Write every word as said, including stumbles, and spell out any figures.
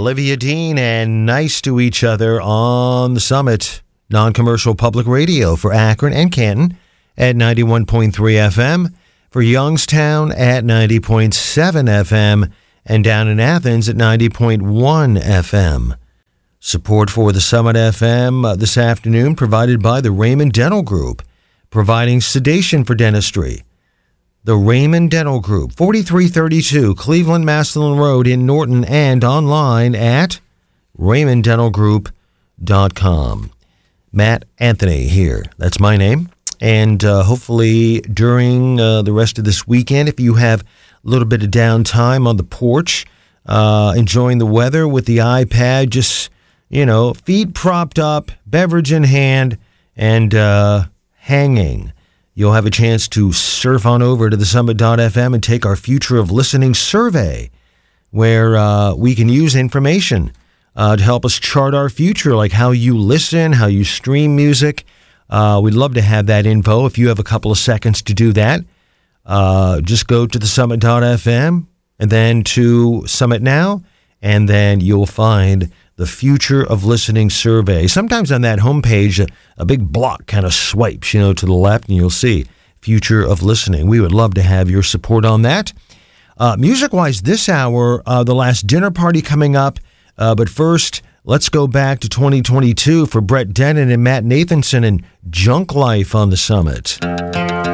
Olivia Dean and Nice to Each Other on the Summit. Non-commercial public radio for Akron and Canton at ninety-one point three F M, for Youngstown at ninety point seven F M, and down in Athens at ninety point one F M. Support for the Summit F M uh, this afternoon provided by the Raymond Dental Group, providing sedation for dentistry. The Raymond Dental Group, forty-three thirty-two Cleveland Massillon Road in Norton, and online at raymond dental group dot com. Matt Anthony here. That's my name. And uh, hopefully during uh, the rest of this weekend, if you have a little bit of downtime on the porch, uh, enjoying the weather with the iPad, just, you know, feet propped up, beverage in hand, and uh, hanging, you'll have a chance to surf on over to the summit dot f m and take our Future of Listening survey, where uh, we can use information uh, to help us chart our future, like how you listen, how you stream music. Uh, we'd love to have that info. If you have a couple of seconds to do that, uh, just go to the summit dot f m and then to Summit Now, and then you'll find the Future of Listening survey. Sometimes on that homepage, a, a big block kind of swipes, you know, to the left, and you'll see Future of Listening. We would love to have your support on that. Uh, music-wise, this hour, uh, the last dinner party coming up. Uh, but first, let's go back to twenty twenty-two for Brett Dennen and Matt Nathanson and Junk Life on the Summit.